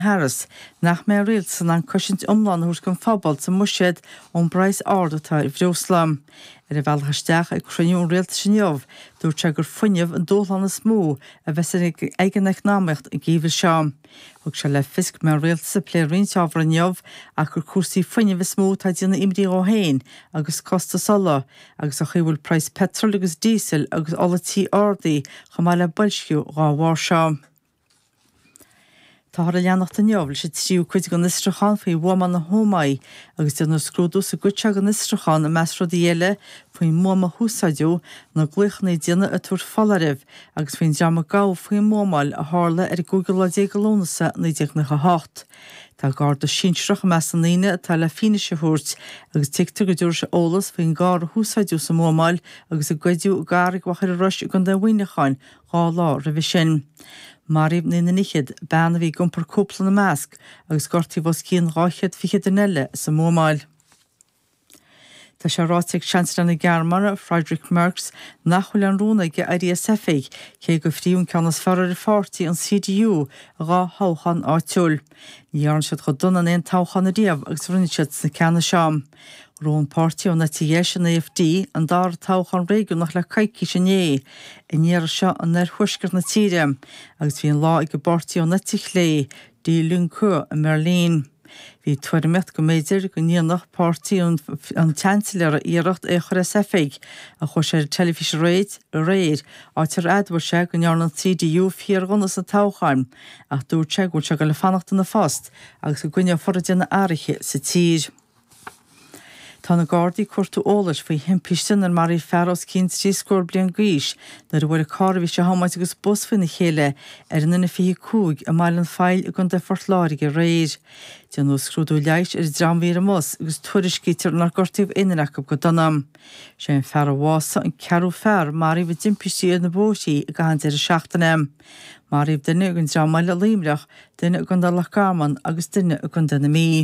Harris nach mé réil san an cosint omlan hús gon fabal sa muisiad ón Bryce ádatá I bhreoslam. A bhhealthaisteach ag cruinniú réalta sin neamh, dúirt sé gur fuinneamh an dólan is mó a bheits ag an eicnámacht I gcíomh seán. Thug sé le fisc me réalta sa pléirín teabhar an neamh ach gur cuasaí fuinneamh is mó tá díonna imrí ó héin agus costa sola agus a chuhfuil preis petrol agus dísel agus olatí ordaí chumá le bolsciú rá bhhar seán. Tá leannacht an neamh sé tríú chuid go nistrachan faoi bhman na hómaid agus déanú scrúdú sa gute go nistrachan a measrodí eile faoin móma húsáidú na gluchnaí déana a túr falaribh agus faoin deama gáh faoin mómáil a hála Google a dégalónasa na 18. Tá gáda sinseach me san líine atá le fine se thuirt agus tiictar go dúir se ólas faoin gár húsáidú sa mómáil agus a gcuidú garig wachar a rois gon de bhuiineáin gá lá ra bhí sin. Maríb na nichiad banna bhí gumpar cúpla na measc agus gortaí bhs cían ráichead fichiad an eile sa mómáil. Tá sé ráiteigh Chancellor na Gearmara Friedrich Merz nachhuiil an rúna go IDSF cé go phríún ceannas fearar fátaí an CDU a rá háchan áitiúil. Níarn siad go duna éon táchan na díobh agus rinneisiid na ceanna seám. Rón pártí ó na TS an AFD an dar táchan réigiú nach le caiicí sin é I níar seo an neir thuisgur na tíre agus bhíon lá ag go bortí ó na tichlé dí Luncu a Merlín. Bhí tuairimmecht go méidir go níanach pártí an Chancellor a íireacht FSF a chu sé telefís réir áitir adhar sé go nearn an CDU fíorgónna sa táchaim ach dúirt sé go se go le fannachta na fast agus go gcuine forradéanna áiriche sa tír. Tá na Gardaí cuirtú ólas faoi himpiiste ar marí fearras cinint trí scór blian gríis nar bhfuil cárbhí se hamáid agus bus faoina chéile ar nuna fií cúig a mailan fáil a gon de fortláirige réir. Déanú scrúdú leis ar dramhí a mos agus tuairiscítar nar gortaíh inach go donam. sé an fear bhása an cearú fear marí bh dimpistí na bóisí a gahan ar a seachtainem. Maríh duine gon dramáil a líimreach duine gon de lechaman agus duine gon de na mí.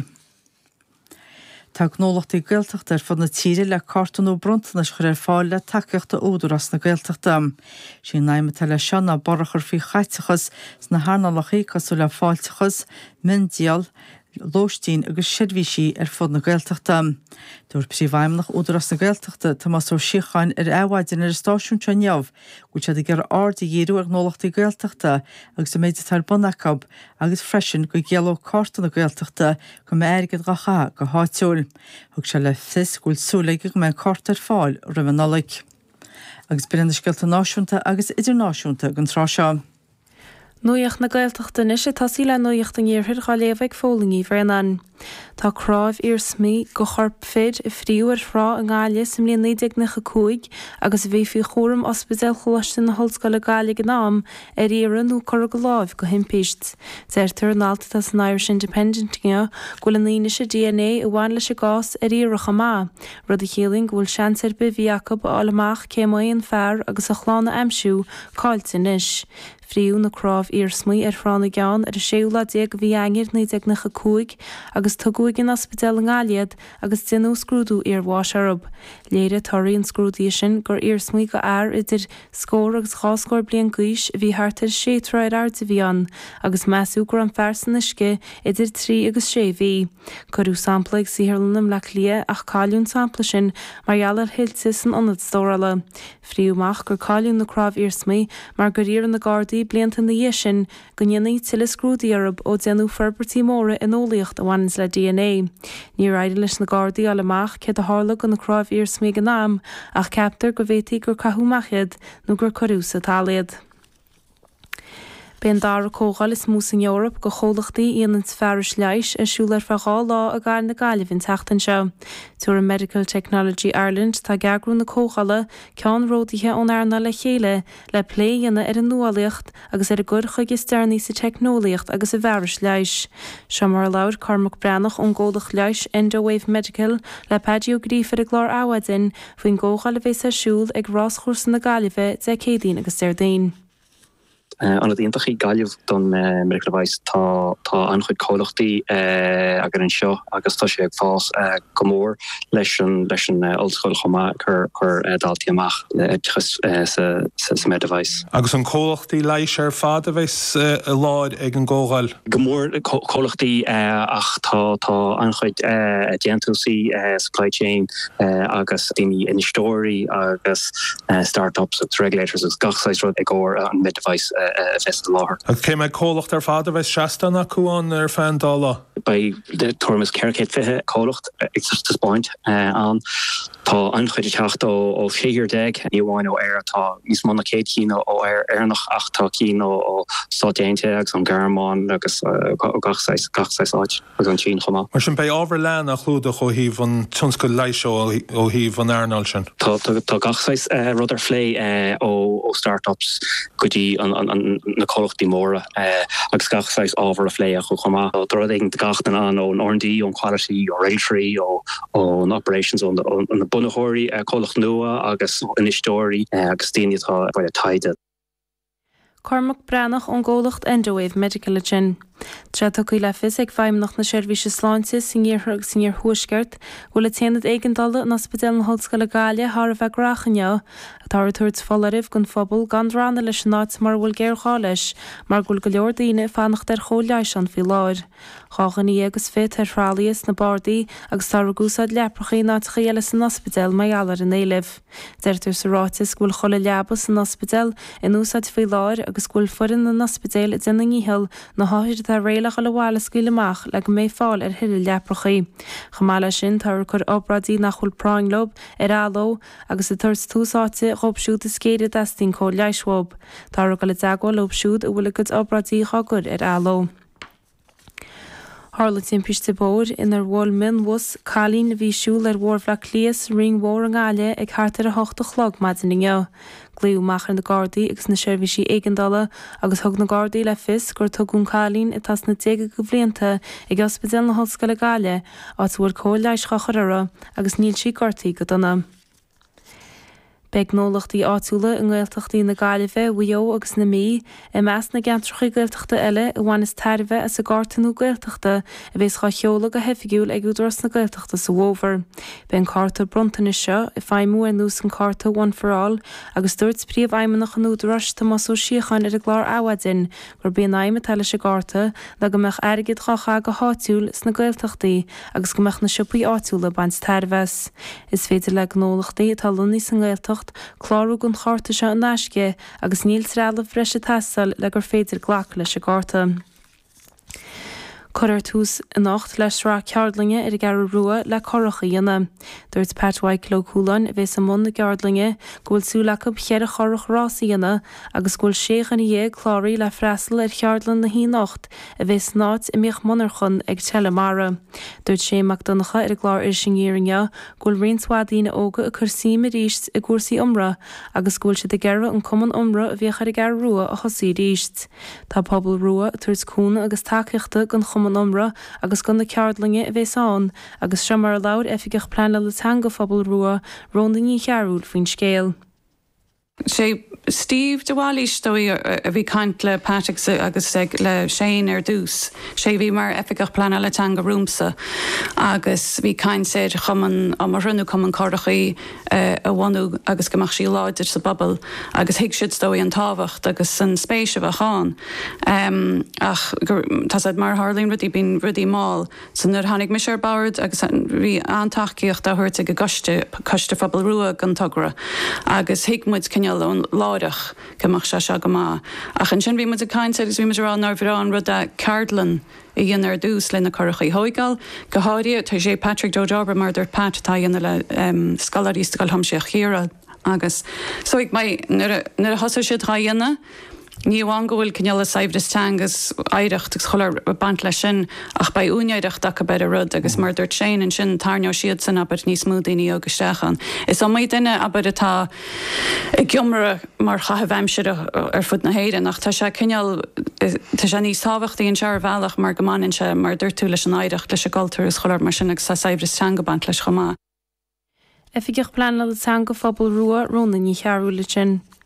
Tá gnólachtaí gaeltachta fod na tíre le cartúnú brontanas chuir fáil le takeachta údúras na gaeltachta. Sin naimime le seanna borachar fí chaitechas na hánallachaí cosú le fáiltechas, mindial, lóistín agus siadhísí fod na gaeltachta. Dúir príomhhaimnach údúras na gaeltachta tá más ó siáin éhhaidin ar stáisiúnte neamh, go sé gur áda dhéadú gnólachtaí gaeltachta agus a méidir tar bunacab agus freisin go gealó carta na gaeltachta go airgad gacha go háitiúil. Thug sé le fis gúil súlaigh me cartar fáil rimanolaigh. Agus bíonn na scialta náisiúnta agus idirnáisiúnta gon trá seo. Nuíocht na gaeltachta is sé tasí le nuíocht an ggéirthir gá léomh fólingaí bhrenan. Tá cráibh ar smí go chorp fid I phríú ar frá an gáile sem líon 19 agus bhí fiú chóram ospidéal choláiste na hallscoile gáile gnám ar éireann nó chur go láimh go himpíist. Deirtar an alta tá san Irish Independent go le líine sé DNA a bhain leis gás ar íireach amá. Rud a chéling bhfuil seansar be bhíachab a alamach céimaíon fearr agus a chlána amsú cáiltin is. Phríú na cráibh ar smí ar frána geán ar a séúla déag bhí aingir 19 agus tuguig in ospidéal an gáiliad agus déanú scrúdú ar bháis arab. Léire toiríonn scrúdaí sin gur ar smí go air idir scór agus cháscóir blian gúis bhí hartar 7 ráid airta bhí an agus measú gur an fersan isce idir 3 agus 6 bhí. Curú samplaigh síharlanam le lia ach cáiliún sampla sin margheallar hilsa san ionad stórala. Phríúmach gur cáiliún na cráibh ar smí mar gur íar na Gardaí blianta na dhé sin go ngeannaí tuile scrúdaí arab ó déanú ferbertí móra in ólaíocht a bhains le DNA. Ní raide leis na Gardaí alamach cé a hála go na cráibh ar smí go nám ach ceaptar go bhhétaí gur cathúmachid nó gur choú sa táliad. Ben dar cógáil is mús in Europa go chólachtaí íon fearis leis a siúlar feá lá a gáil na gáilehín teachtain seo. Tuair Medical Technology Ireland tá geagrú na cógáile ceann ródaithe ón airna le chéile le pléanana ar an nualaíocht agus ar a gurcha go stearnaí sa technolaíocht agus a bhearis leis. Seo mar leabhar Cormac Breanach ón ggódach leis Endowave Medical le pediogríf ar a glár áhaidin faoin cógáil a bheits a siúl ag rás chósa na gáileheh de cédaín agus Cerdain. an het intachi galliv don merkleweis tá anchud cólachtaí agur an seo agus tá sé ag fás gomór leis an oldskoil chomá chur daltaí amach sa meddeweis. Agus an cólachtaí leis fad a bheits a láid ag an ggógáil? Gomór cólachtaí ach tá anchud gentusí supply chain agus daoine in story agus startups agus regulators agus gachsáis rud ag ór an meddeweis fest láthir. Agus cé me cólacht fad a bheits seastanna cuaán fan dála? By the Thomas Kerkate fithe cólacht it's this point an tá anchuide techt ó séhir deg níháin ó air tá níos manna céad cín ó airnach ach tá cín ó sátéinte agus an Garmán agus gachsáis áit agus an Tín chomá. Mar sin bei ábhar lean a chlúda ó híh an tionscoil leisio ó híh an airnáil sin? Tá gachsáis rudidir flé ó startups gotí na cólachtaí móra agus gachsáis ábhar a flé a chu chomá. Tá ag gachtan an ó an R&D, on quality, ó regulatory, ó operations on the bunahori cólach nua agus in históri agus daoine tá bhaid a taide. Cormac Brannach an ggólacht Endowave Medical sin. Trathaí le fis ag feimnach na seirbhíse sláinte sin thuisceart bhfuil le téanad éigendala na Ospidéal na Hallscoile Gaile thar a bheith grachanne a tar tuairt folaribh gon phobal gan ranna leis an náit mar bhfuil géir leis mar bhfuil go leor daoine fannacht ar chomhleis an fi láir. Cháchaní agus fit ar rálias na bardaí agus tar gúsad leprachaí nátacha eile san Ospidéal mai allar in éileh. Deirtar sa rátas bhfuil chola leabas san Ospidéal in úsad fi láir agus bhfuil foran na Ospidéal i dina níhil na háir tá réalach a le bhála scuileach le go méid fáil ar thuile leprachaí. Chamála sin tar chur obradí nach chfuil práinlob ar áló agus a tuairt túsáte robsúd is céad dastín có leiswob. Tar go le dagháil lobsúd a bhfuil go obradí chagur ar áló. Harla timpiste bór inar bhil min was chalín bhí siúil ar bhórfla clías ring mhór an gáile ag hátar a 8 chlog maidinninge. Glíú machar na Gardaí agus na seirbhísí éigendala agus thug na Gardaí le fis gur tugún chalín i tas na 10 go bhblianta ag Ospidéal na Hallscoile Gaile áit bhfuil cóleis chachara agus níl sí gortaí go donna. Beg nólachtaí áitiúla an Gaeltachtaí na Gaillimhe Wio agus na mí I meas na gentrachaí Gaeltachta eile i bhain is tarbheith as a gátainú Gaeltachta a bheits chá cheola go hefigiúil ag údras na Gaeltachta sa bhóver. Ben carta brontaine seo I feimú ar nús an carta one for all agus dúirt príomh aimimeach an údras tá mas ó siochan ar a glár áhaidin gur bíon aime teile se garta le go meach airgid chacha go háitiúil sna Gaeltachtaí agus go meach na sipaí áitiúla baint tarbheith. Is féidir le gnólachtaí atá luní san Gaeltacht chlárú gon charta se an náisce agus níl trála freise tastal le gur féidir ghlach leis a garta. Cuir tús in nacht leis rá ceardlinge ar a gar rua le choracha dhéana. Dúirt Pat White le cúlan bheits sa món na geardlinge ghfuil súlacha chear a chorach rása dhéana agus ghfuil séchan dhé chláirí le freistal ar cheardlan na hí nacht a bheits náit I míoch monarchun ag telemara. Dúirt sé McDonacha ar a glár ar singéiringe ghfuil rionswádíine óga a chursí me ríist I gúrsaí umra agus ghfuil si de gearra an cuman umra a bhíoch ar a gar rua a chosí ríist. Tá pobl rua a tuairt cúna agus takeíochta gan chuman umra agus gan na ceardlinge a bheits an agus sem mar a laud efigech planla le tanga phobal rua ronda ní chearúil faoin scéal. sé Steve de Wally stoi a bhí caint le Patrick agus le Shane ar dús. sé bhí mar efigach plana le tanga rúmsa agus bhí caint sé chuman a mar runú cuman cordachaí a bhhaú agus gomach sí láidir sa bobbal agus hiic siad stoi an táhacht agus san spéise bh cháin. Ach tá mar Harlín rudí bín rudí máil san nuair tháinig mis ar bard agus bhí antachaíocht a thuirt ag coiste phobal rua gan tugra agus hiic muid ón láireach gomach se go má. Ach an sin bhí muid a caint agus bhí muid rá bhrán rud a cardlan I dhéanaar dús lena chorachaí hóigáil go háirí tá sé Patrick Dojarber mar dúirt Pat tá dhéana le scalarístaáil hamseach chéra agus. So ag mai nuair a thosa siad tá dhéana ní bháin go bhfuil cinneala saibhreastangus éireacht ag cholar bant lei sin ach ba úneireacht dacha bed a rud agus mar dúirt sé an sin tarneo siad san aber níos smú daoine agus stechan. Is an méid duine aber atá ag giomra mar chatha bheimseir ar fud na héirean ach tá sé cinneal tá sé níos táhachtaí an sear bhealach mar gomanin se mar dúirt tú leis an éireacht leis a galtúir is cholar mar sin ag sa saibhreastanga bant leis chomá. Efigech planla le tanga phobal rua ronda ní chearúil sin.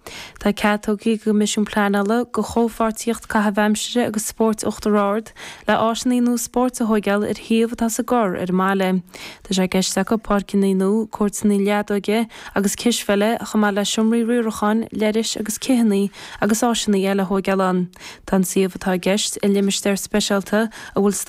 Tá cetógaí go misisiún planala go chóhartíocht cahabhemsere agus sport uchtarrád le áisinaí nó sport a thuigeal ar thiomh tá sa ggur ar máile. Tá sé gceiste go parcinnaí nó cuairtaí leadóige agus cisfeile a chumá le siomraí ruúrachan leiris agus cihannaí agus áisinaí eile thuigealan. Tá siomh atá gceist i limisteir speisialta a bhfuil